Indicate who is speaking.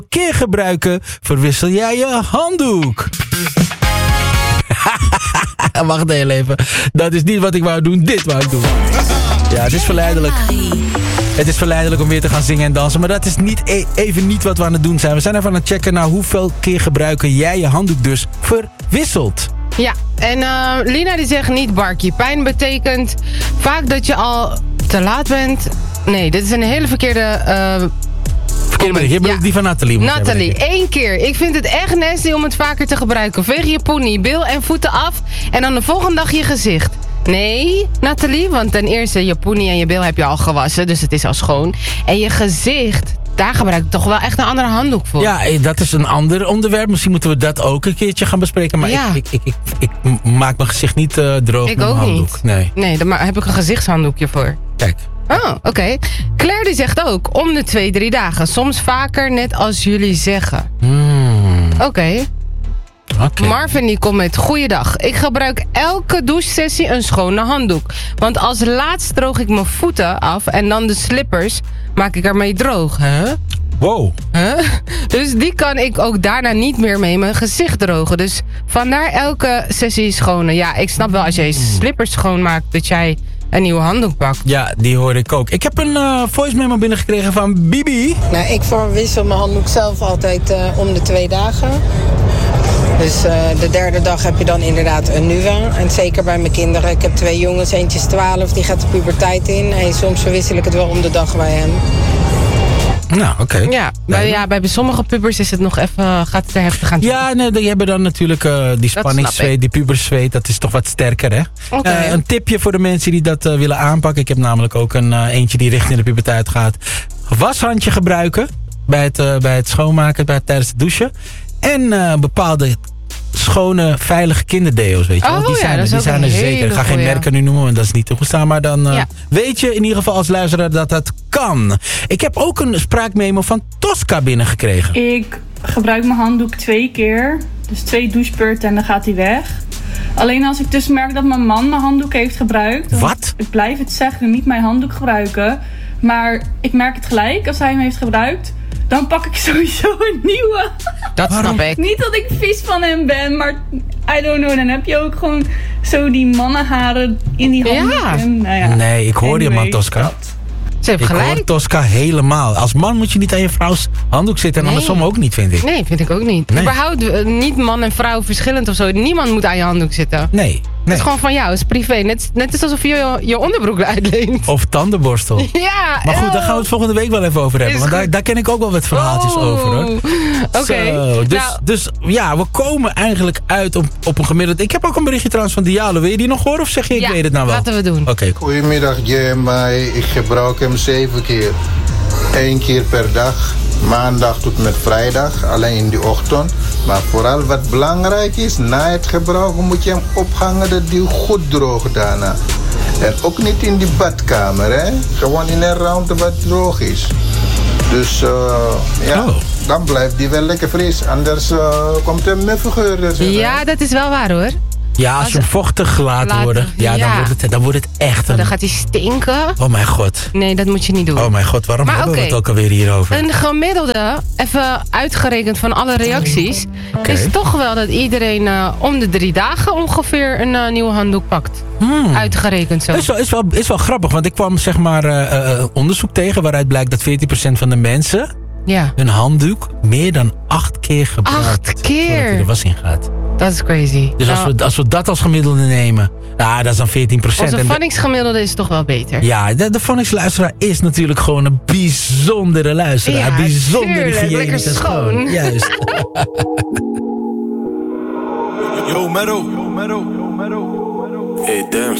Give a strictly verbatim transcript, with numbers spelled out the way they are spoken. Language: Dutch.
Speaker 1: keer gebruiken verwissel jij je handdoek? Wacht heel even. Dat is niet wat ik wou doen, dit wou ik doen. Ja, het is verleidelijk. Het is verleidelijk om weer te gaan zingen en dansen. Maar dat is niet e- even niet wat we aan het doen zijn. We zijn even aan het checken naar hoeveel keer gebruiken jij je handdoek dus verwisselt.
Speaker 2: Ja, en uh, Lina die zegt niet barkie. Pijn betekent vaak dat je al te laat bent. Nee, dit is een hele verkeerde... Uh,
Speaker 1: Verkeerde bericht. Je bedoelt
Speaker 2: ja.
Speaker 1: die van Nathalie.
Speaker 2: Nathalie, één keer. Ik vind het echt nasty om het vaker te gebruiken. Veeg je poenie, bil en voeten af en dan de volgende dag je gezicht. Nee, Nathalie, want ten eerste je poenie en je bil heb je al gewassen, dus het is al schoon. En je gezicht, daar gebruik ik toch wel echt een andere handdoek voor.
Speaker 1: Ja, dat is een ander onderwerp. Misschien moeten we dat ook een keertje gaan bespreken. Maar
Speaker 2: ja.
Speaker 1: ik, ik, ik, ik, ik maak mijn gezicht niet uh, droog
Speaker 2: ik
Speaker 1: met mijn
Speaker 2: ook
Speaker 1: handdoek.
Speaker 2: Niet.
Speaker 1: Nee,
Speaker 2: nee, daar heb ik een gezichtshanddoekje voor.
Speaker 1: Kijk.
Speaker 2: Oh, oké. Okay. Claire die zegt ook, om de twee, drie dagen. Soms vaker, net als jullie zeggen.
Speaker 1: Hmm.
Speaker 2: Oké. Okay.
Speaker 1: Okay.
Speaker 2: Marvin die komt met, goeiedag. Ik gebruik elke douchesessie een schone handdoek. Want als laatst droog ik mijn voeten af en dan de slippers maak ik ermee droog. Huh?
Speaker 1: Wow.
Speaker 2: Huh? Dus die kan ik ook daarna niet meer mee mijn gezicht drogen. Dus vandaar elke sessie schone. Ja, ik snap wel als jij slippers schoonmaakt dat jij een nieuwe handdoek pakt.
Speaker 1: Ja, die hoor ik ook. Ik heb een uh, voice memo binnengekregen van Bibi.
Speaker 3: Nou, ik verwissel mijn handdoek zelf altijd uh, om de twee dagen. Dus uh, de derde dag heb je dan inderdaad een nieuwe. En zeker bij mijn kinderen. Ik heb twee jongens, eentje is twaalf, die gaat de puberteit in. En soms verwissel ik het wel om de dag bij hem.
Speaker 1: Nou, oké. Okay.
Speaker 2: Ja, bij, ja, bij sommige pubers is het nog even, gaat het er heftig aan toe.
Speaker 1: Ja, nee, die hebben dan natuurlijk uh, die spanningszweet, die puberzweet. Dat is toch wat sterker, hè?
Speaker 2: Okay.
Speaker 1: Uh, een tipje voor de mensen die dat uh, willen aanpakken. Ik heb namelijk ook een uh, eentje die richting de puberteit gaat. Washandje gebruiken bij het, uh, bij het schoonmaken, bij het, tijdens het douchen. En uh, bepaalde schone, veilige kinderdeo's, weet je wel.
Speaker 2: Oh,
Speaker 1: die
Speaker 2: ja,
Speaker 1: zijn er, die zijn er zeker. Ik ga geen merken nu noemen, want dat is niet toegestaan. Maar dan uh, ja. weet je in ieder geval als luisteraar dat dat kan. Ik heb ook een spraakmemo van Tosca binnengekregen.
Speaker 4: Ik gebruik mijn handdoek twee keer. Dus twee douchebeurten en dan gaat hij weg. Alleen als ik dus merk dat mijn man mijn handdoek heeft gebruikt.
Speaker 1: Wat?
Speaker 4: Ik blijf het zeggen, niet mijn handdoek gebruiken. Maar ik merk het gelijk als hij hem heeft gebruikt. Dan pak ik sowieso een nieuwe.
Speaker 2: Dat snap ik.
Speaker 4: Niet dat ik vies van hem ben, maar I don't know. Dan heb je ook gewoon zo die mannenharen in die handen.
Speaker 2: Ja.
Speaker 4: En, nou ja.
Speaker 1: Nee, ik hoor je man, Tosca.
Speaker 4: Dat.
Speaker 2: Ze heeft
Speaker 1: ik
Speaker 2: gelijk.
Speaker 1: hoor Tosca helemaal. Als man moet je niet aan je vrouws handdoek zitten. En nee. andersom ook niet, vind ik.
Speaker 2: Nee, vind ik ook niet. Nee. Überhaupt uh, niet man en vrouw verschillend of zo. Niemand moet aan je handdoek zitten.
Speaker 1: Nee. Nee.
Speaker 2: Het is gewoon van jou, het is privé. Net, net is alsof je je, je onderbroek uitleent.
Speaker 1: Of tandenborstel.
Speaker 2: Ja.
Speaker 1: Maar goed, daar gaan we het volgende week wel even over hebben. Want daar, daar ken ik ook wel wat verhaaltjes oh. over, hoor.
Speaker 2: Oké. Okay.
Speaker 1: Dus,
Speaker 2: nou.
Speaker 1: dus ja, we komen eigenlijk uit op, op een gemiddeld... Ik heb ook een berichtje trouwens van Diallo. Wil je die nog horen of zeg je, ik
Speaker 2: ja,
Speaker 1: weet het nou wel?
Speaker 2: laten we doen.
Speaker 1: Oké. Okay.
Speaker 5: Goedemiddag, Jeremy. Ik gebruik hem zeven keer. Eén keer per dag. Maandag tot met vrijdag, alleen in de ochtend. Maar vooral wat belangrijk is, na het gebruiken moet je hem ophangen dat die goed droog daarna. En ook niet in die badkamer, hè. Gewoon in een ruimte wat droog is. Dus uh, ja, oh. dan blijft die wel lekker fris. Anders uh, komt er muffengeur.
Speaker 2: Ja, dat is wel waar, hoor.
Speaker 1: Ja, als je hem vochtig laat, laat worden, ja, ja. Dan, wordt het, dan wordt het echt een...
Speaker 2: Dan gaat hij stinken.
Speaker 1: Oh mijn god.
Speaker 2: Nee, dat moet je niet doen.
Speaker 1: Oh mijn god, waarom maar hebben okay. we het ook alweer hierover?
Speaker 2: Een gemiddelde, even uitgerekend van alle reacties... Okay. is toch wel dat iedereen uh, om de drie dagen ongeveer een uh, nieuwe handdoek pakt. Hmm. Uitgerekend zo.
Speaker 1: Is wel, is, wel, is wel grappig, want ik kwam zeg maar uh, uh, onderzoek tegen... waaruit blijkt dat veertien procent van de mensen...
Speaker 2: Ja.
Speaker 1: hun handdoek meer dan acht keer gebruikt.
Speaker 2: Acht keer?
Speaker 1: Voordat hij er was in gaat.
Speaker 2: Dat is crazy.
Speaker 1: Dus nou, als, we, als we dat als gemiddelde nemen... Nou, dat is dan veertien procent.
Speaker 2: Onze Phonics-gemiddelde is toch wel beter.
Speaker 1: Ja, de, de Phonics-luisteraar is natuurlijk gewoon een bijzondere luisteraar.
Speaker 2: Ja,
Speaker 1: bijzondere hygiënisch en
Speaker 2: schoon.
Speaker 1: schoon. Juist.
Speaker 6: Yo, Meadow. Yo, Meadow. Yo, Meadow. Hey, damn.